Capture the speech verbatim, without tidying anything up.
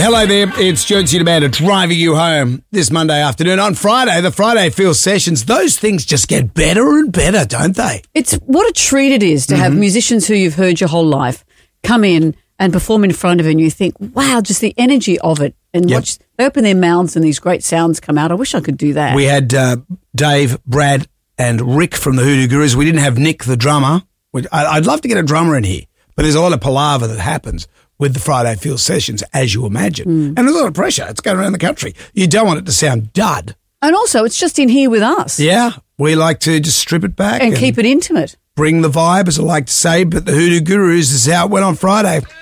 Hello there, it's Jonesy the Bandit driving you home this Monday afternoon. On Friday, the Friday Feel Sessions, those things just get better and better, don't they? It's what a treat it is to have Mm-hmm. musicians who you've heard your whole life come in and perform in front of you, and you think, wow, just the energy of it. And Yep. watch, they open their mouths and these great sounds come out. I wish I could do that. We had uh, Dave, Brad and Rick from the Hoodoo Gurus. We didn't have Nick, the drummer. Which I- I'd love to get a drummer in here, but there's a lot of palaver that happens with the Friday Feel Sessions, as you imagine. Mm. And there's a lot of pressure. It's going around the country. You don't want it to sound dud. And also, it's just in here with us. Yeah, we like to just strip it back And keep it intimate. bring the vibe, as I like to say. But the Hoodoo Gurus is how it went on Friday.